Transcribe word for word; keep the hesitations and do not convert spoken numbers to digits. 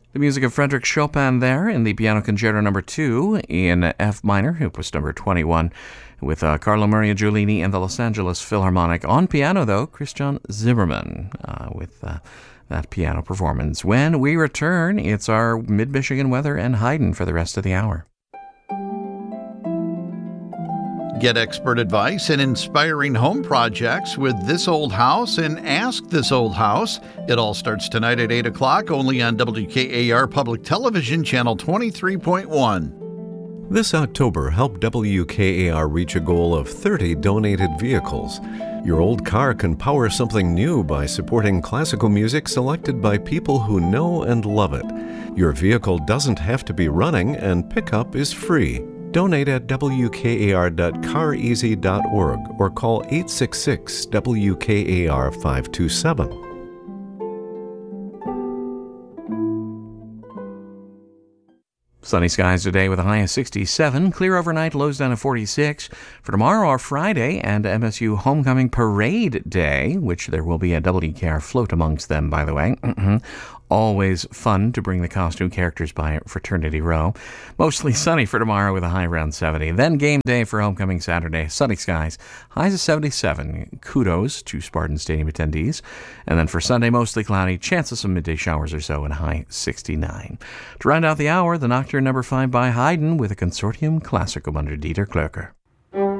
The music of Frédéric Chopin there in the Piano Concerto number two in F minor, opus number twenty-one, with uh, Carlo Maria Giulini and the Los Angeles Philharmonic. On piano, though, Christian Zimmermann uh, with uh, that piano performance. When we return, it's our Mid-Michigan weather and Haydn for the rest of the hour. Get expert advice and inspiring home projects with This Old House and Ask This Old House. It all starts tonight at eight o'clock, only on W K A R Public Television, Channel twenty-three point one. This October, help W K A R reach a goal of thirty donated vehicles. Your old car can power something new by supporting classical music selected by people who know and love it. Your vehicle doesn't have to be running, and pickup is free. Donate at W K A R dot car easy dot org or call eight six six W K A R five two seven. Sunny skies today with a high of sixty-seven. Clear overnight, lows down to forty-six. For tomorrow, our Friday and M S U Homecoming Parade Day, which there will be a W K R float amongst them, by the way. Always fun to bring the costume characters by Fraternity Row. Mostly sunny for tomorrow with a high around seventy. Then game day for Homecoming Saturday. Sunny skies, highs of seventy-seven. Kudos to Spartan Stadium attendees. And then for Sunday, mostly cloudy. Chance of some midday showers or so and a high sixty-nine. To round out the hour, the Nocturne number five by Haydn with a Consortium Classicum under Dieter Klöcker.